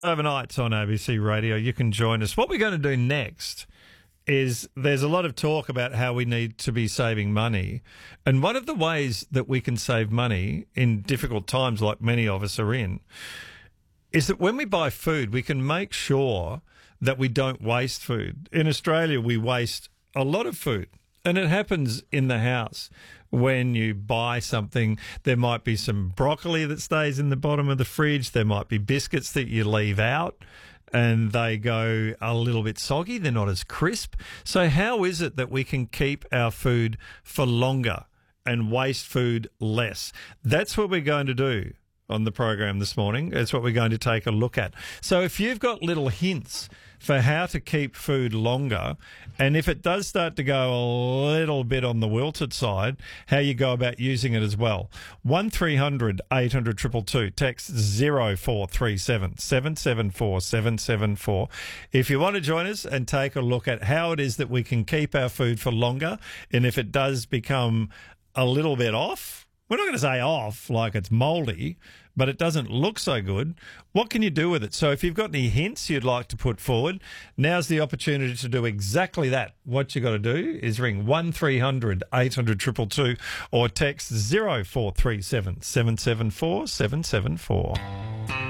Overnights on ABC Radio. You can join us. What we're going to do next is there's a lot of talk about how we need to be saving money. And one of the ways that we can save money in difficult times like many of us are in is that when we buy food, we can make sure that we don't waste food. In Australia, we waste a lot of food. And it happens in the house. When you buy something, there might be some broccoli that stays in the bottom of the fridge. There might be biscuits that you leave out and they go a little bit soggy. They're not as crisp. So how is it that we can keep our food for longer and waste food less? That's what we're going to do on the program this morning. That's what we're going to take a look at. So if you've got little hints for how to keep food longer, and if it does start to go a little bit on the wilted side, how you go about using it as well. 1300 800 222, text 0437 774 774. If you want to join us and take a look at how it is that we can keep our food for longer, and if it does become a little bit off, we're not going to say off like it's mouldy, but it doesn't look so good. What can you do with it? So if you've got any hints you'd like to put forward, now's the opportunity to do exactly that. What you got to do is ring 1300 800 222 or text 0437 774 774.